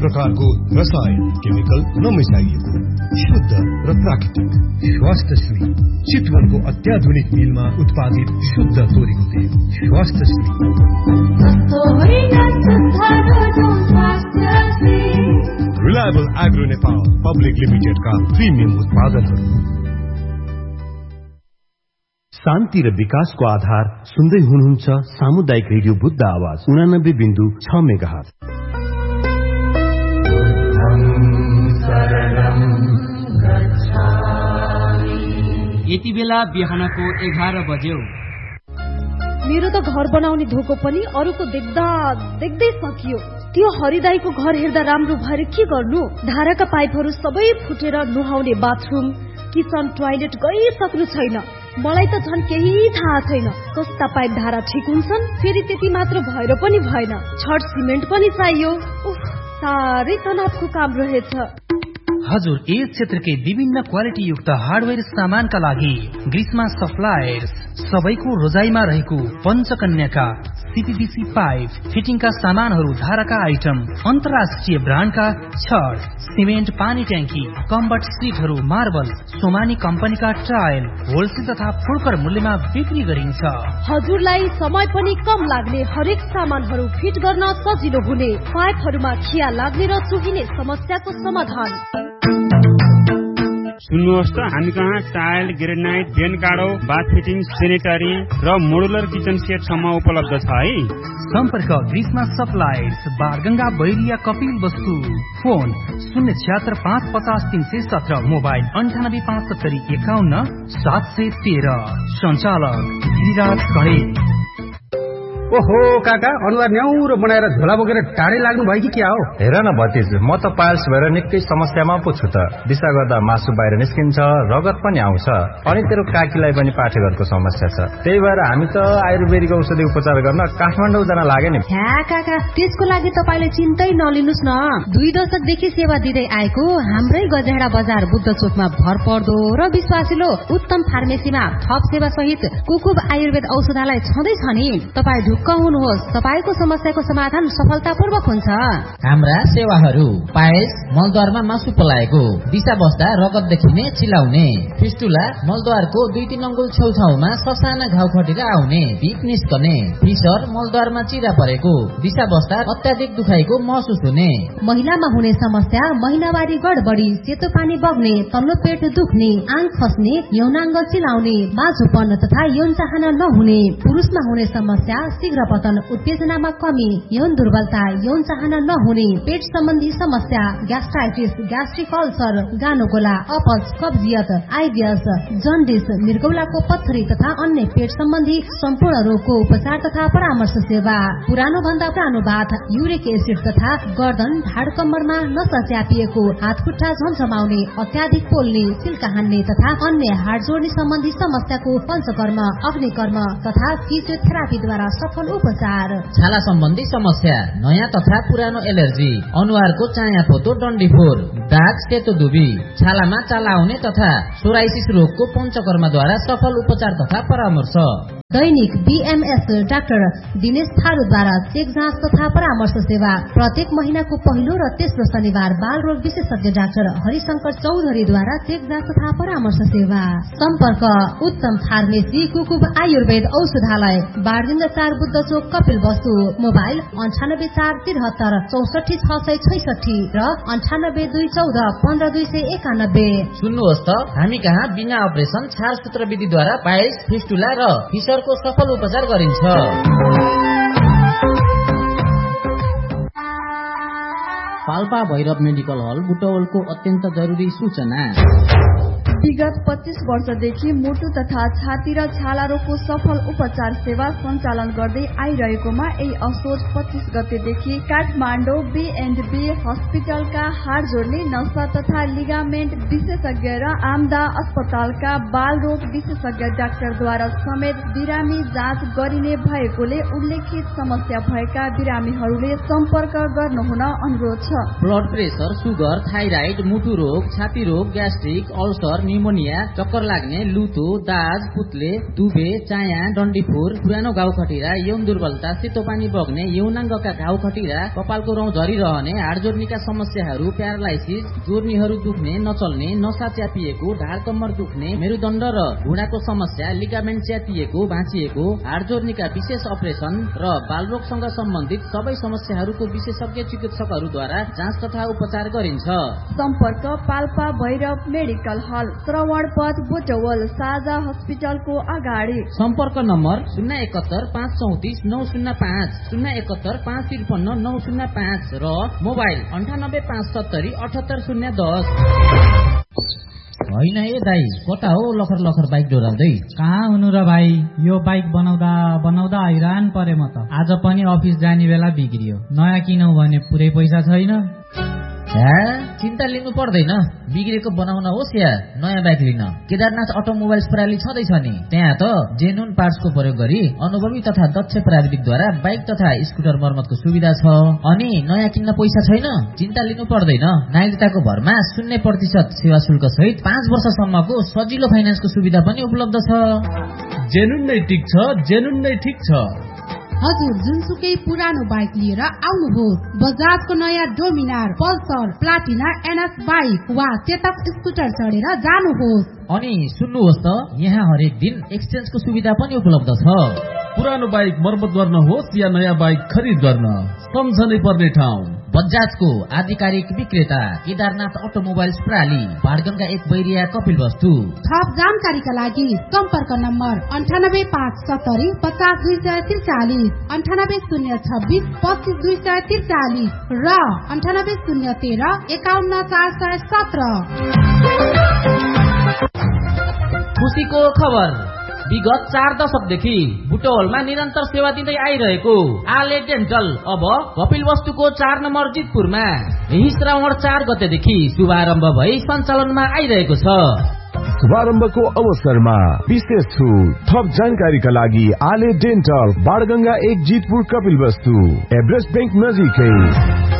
प्रकारको रसायन केमिकल नमिसाइएको शुद्ध र प्राकृतिक स्वास्थ्यश्री चितवनको अत्याधुनिक मिलमा उत्पादित शुद्ध तोरीको तेल स्वास्थ्यश्री। रिलायबल एग्रो नेपाल पब्लिक लिमिटेडका प्रिमियम उत्पादनहरू। शान्ति र विकासको आधार सुन्दै हुनुहुन्छ सामुदायिक रेडियो बुद्ध आवाज 89.6 मेगाहर्ज। यति बेला बिहानको 11 बज्यो। मेरो त घर बनाउने धोको पनि अरूको देख्दा देख्दै सकियो। त्यो हरिदाईको घर हेर्दा राम्रो भएर के गर्नु? धाराका पाइपहरू सबै फुटेर नुहाउने बाथरुम किचन टोयलेट गइसक्नु छैन। मलाई त झन् केही थाहा छैन कस्ता पाइप धारा ठिक हुन्छन्। फेरि त्यति मात्र भएर पनि भएन, छड सिमेन्ट पनि चाहियो। साह्रै तनावको काम रहेछ। हजुर, यस क्षेत्रकै विभिन्न क्वालिटी युक्त हार्डवेयर सामानका लागि ग्रीष्मा सप्लायर्स सबैको रोजाइमा रहेको पञ्चकन्याका सीपीवीसी पाइप फिटिङका सामानहरू, धाराका आइटम, अन्तर्राष्ट्रिय ब्रान्डका छड सिमेन्ट, पानी ट्याङ्की, कम्बट सिटहरू, मार्बल, सोमानी कम्पनीका टाइल होलसेल तथा फुडकर मूल्यमा बिक्री गरिन्छ। हजुरलाई समय पनि कम लाग्ने, हरेक सामानहरू फिट गर्न सजिलो हुने, पाइपहरूमा खिया लाग्ने र चुहिने समस्याको समाधान। सुन्नुहोस् त, हामी कहाँ टाइल, ग्रेनाइट, भेन काडो, बाथ फिटिङ, सेनेटरी र मोडुलर किचन सेट सम्म उपलब्ध छ है। सम्पर्क ग्रीष्मा सप्लायर्स, बारगंगा, बैरिया, कपिल वस्तु। Phone 076-550-317, mobile 98-570-51-713। सञ्चालक विराट गणेश। ओहो काका, अनुहार न्याउरो बनाएर झोला बोकेर टाढै लाग्नु भयो कि क्या हो? हेर न भतिज, म त पाइल्स भएर निकै समस्यामा पो छु त। दिशा गर्दा मासु बाहिर निस्किन्छ, रगत पनि आउँछ, अनि तेरो काकीलाई पनि पाठेघरको समस्या छ। त्यही भएर हामी त आयुर्वेदिक औषधि उपचार गर्न काठमाडौँ जान लाग्यो नि। ह्या काका, त्यसको लागि तपाईले चिन्तै नलिनुस् न। 2 दशकदेखि सेवा दिँदै आएको हाम्रै गजेडा बजार बुद्ध चोकमा भरपर्दो र विश्वासिलो उत्तम फार्मेसीमा थप सेवा सहित कुकुब आयुर्वेद औषधालय छँदैछ नि। तपाईँ ढुक्क हुनुहोस्, तपाईको समस्याको समाधान सफलतापूर्वक हुन्छ। हाम्रा सेवाहरू: पाइल्स, मलद्वारमा मासु पलाएको, दिशा बस्दा रगत देखिने, चिलाउने, फिस्टुला, मलद्वारको 2-3 अङ्गुल छेउछाउमा ससाना घाउ खटेर आउने, पिप निस्कने, फिसर, मलद्वारमा चिरा परेको, दिशा बस्दा अत्याधिक दुखाइको महसुस हुने, महिलामा हुने समस्या महिनावारी गडबडी, सेतो पानी बग्ने, तल्लो पेट दुख्ने, आङ खस्ने, यौनाङ्ग चिलाउने, बाझोपन तथा यौन चाहना नहुने, पुरुषमा हुने समस्या शीघ्र पतन, उत्तेजनामा कमी, यौन दुर्बलता, यौन चाहना नहुने, पेट सम्बन्धी समस्या, ग्यास्ट्राइटिस, ग्यास्ट्रिक अल्सर, गानोगोला, अपच, कब्जियत, आइबिएस, जन्डिस, मृगौलाको पत्थरी तथा अन्य पेट सम्बन्धी सम्पूर्ण रोगको उपचार तथा परामर्श सेवा। पुरानो भन्दा पुरानो बाथ, युरिक एसिड तथा गर्दन, ढाड कम्मरमा नसा च्यापिएको, हात खुट्टा झमझमाउने, अत्याधिक पोल्ने, सिल्का हान्ने तथा अन्य हाड जोड्ने सम्बन्धी समस्याको पञ्चकर्म, अग्निकर्म तथा फिजियोथेरापीद्वारा सफल उपचार। छाला सम्बन्धी समस्या, नयाँ तथा पुरानो एलर्जी, अनुहारको चाया पोतो, डन्डीफोर, दाग, सेतो दुबी, छालामा चाला आउने तथा सोराइसिस रोगको पञ्चकर्मद्वारा सफल उपचार तथा परामर्श। दैनिक बीएमएस डाक्टर दिनेश थारूद्वारा चेक जाँच तथा परामर्श सेवा। प्रत्येक महिनाको पहिलो र तेस्रो शनिबार बाल रोग विशेषज्ञ डाक्टर हरिशंकर चौधरीद्वारा चेक जाँच तथा परामर्श सेवा। सम्पर्क उत्तम फार्मेसी, कुकुब आयुर्वेद औषधालय, बारगंगा 4 बुद्ध चोक, कपिल वस्तु। मोबाइल 9843646666 र 9821415291। सुन्नुहोस् त, हामी कहाँ बिना अपरेसन छारसूत्र विधिद्वारा पाइल्स, फिस्टुला र फिसरको सफल उपचार गरिन्छ। पाल्पा भैरव मेडिकल हल बुटवलको अत्यन्त जरुरी सूचना। विगत 25 वर्षदेखि मुटु तथा छाती र छाला रोगको सफल उपचार सेवा सञ्चालन गर्दै आइरहेकोमा यही असोज 25 गतेदेखि काठमाडौँ B&B हस्पिटलका हाड जोड्ने, नसा तथा लिगामेन्ट विशेषज्ञ र आमदा अस्पतालका बाल रोग विशेषज्ञ डाक्टरद्वारा समेत बिरामी जाँच गरिने भएकोले उल्लेखित समस्या भएका बिरामीहरूले सम्पर्क गर्नुहुन अनुरोध छ। ब्लड प्रेसर, सुगर, थाइराइड, मुटु रोग, छाती रोग, ग्यास्ट्रिक, अल्सर, निमोनिया, चक्कर लाग्ने, लुतो, दाज, पुत्ले, दुबे, चाया, डन्डीफोर, पुरानो घाउ खटिरा, यौन दुर्बलता, सेतो पानी बग्ने, यौनाङ्गका घाउ खटिरा, कपालको रौँ झरिरहने, हाड जोर्नीका समस्याहरू, प्यारालाइसिस, जोर्नीहरू दुख्ने, नचल्ने, नसा च्यापिएको, ढाड कम्मर दुख्ने, मेरुदण्ड र घुँडाको समस्या, लिगामेन्ट च्यापिएको, भाँचिएको, हाड जोर्नीका विशेष अपरेसन र बालरोगसँग सम्बन्धित सबै समस्याहरूको विशेषज्ञ चिकित्सकहरूद्वारा जाँच तथा उपचार गरिन्छ। सम्पर्क पाल्पा भैरव मेडिकल हल, श्रवणपथ, बुटवल, साझा हस्पिटलको अगाडि। सम्पर्क नम्बर 071 534 905, 071 553 905 र मोबाइल 98 570 78010। होइन ए दाई, कता हो लखर लखर बाइक डोराउँदै? कहाँ हुनु र भाइ, यो बाइक बनाउँदा बनाउँदा हैरान परे म त। आज पनि अफिस जाने बेला बिग्रियो। नयाँ किनौ भने पुरै पैसा छैन। चिन्ता लिनु पर्दैन, बिग्रेको बनाउन होस् या नयाँ बाइक लिन केदारनाथ अटोमोबाइल्स प्रणाली छँदैछ नि। त्यहाँ त जेन्युन पार्ट्सको प्रयोग गरी अनुभवी तथा दक्ष प्राविधिकद्वारा बाइक तथा स्कुटर मर्मतको सुविधा छ। अनि नयाँ किन्न पैसा छैन, चिन्ता लिनु पर्दैन। नागरिकताको भरमा 0% सेवा शुल्क सहित 5 वर्षसम्मको सजिलो फाइनान्सको सुविधा पनि उपलब्ध छ। जेन्युन नै टिक छ, जेन्युन नै ठिक छ। हजुर जुनसुकै पुरानो बाइक लिएर आउनुहोस्। बजाजको नयाँ Dominar, Pulsar, Platina, NS bike वा चेतक स्कुटर चढेर जानुहोस्। अनि सुन्नुहोस् त, यहाँ हरेक दिन एक्सचेन्जको सुविधा पनि उपलब्ध छ। पुरानो बाइक मर्मत गर्न होस् या नयाँ बाइक खरिद गर्न, सम्झनै पर्ने ठाउँ बजाजको आधिकारिक विक्रेता केदारनाथ अटोमोबाइल्स प्राली, भाडगंगा 1 बैरिया, कपिलवस्तु। थप जानकारीका लागि सम्पर्क नम्बर 98570 50243, 98026 25243 र 98013 51417। खुसीको खबर, विगत 4 दशकदेखि बुटवलमा निरन्तर सेवा दिँदै आइरहेको आले डेन्टल अब कपिलवस्तुको 4 नम्बर जितपुरमा यही श्रावण 4 गतेदेखि शुभारम्भ भई सञ्चालनमा आइरहेको छ। शुभारम्भको अवसरमा विशेष छुट। थप जानकारीका लागि आले dental, Banganga 1 Jitpur, Kapilvastu, Everest bank नजिकै।